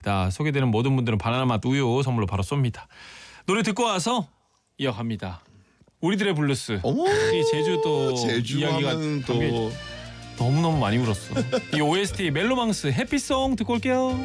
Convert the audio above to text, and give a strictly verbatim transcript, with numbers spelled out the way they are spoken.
소개되는 모든 분들은 바나나 맛 우유 선물로 바로 쏩니다. 노래 듣고 와서 이어갑니다. 우리들의 블루스. 어머, 이 제주도 제주 이야기가 하면 담겨 또 너무너무 많이 울었어. 이 오에스티 멜로망스 해피송 듣고 올게요.